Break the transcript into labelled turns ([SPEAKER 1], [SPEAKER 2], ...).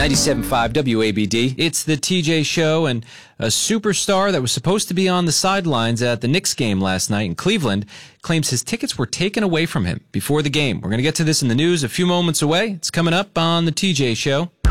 [SPEAKER 1] 97.5 WABD. It's the TJ Show, and a superstar that was supposed to be on the sidelines at the Knicks game last night in Cleveland claims his tickets were taken away from him before the game. We're going to get to this in the news a few moments away. It's coming up on the TJ Show.